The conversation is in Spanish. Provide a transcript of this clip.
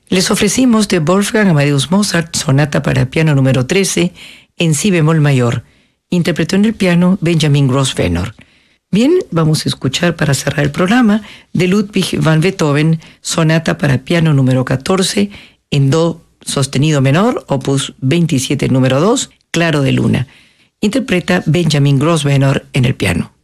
Les ofrecimos de Wolfgang Amadeus Mozart, sonata para piano número 13, en si bemol mayor. Interpretó en el piano Benjamin Grosvenor. Bien, vamos a escuchar para cerrar el programa de Ludwig van Beethoven, sonata para piano número 14, en do sostenido menor, opus 27 número 2, claro de luna. Interpreta Benjamin Grosvenor en el piano.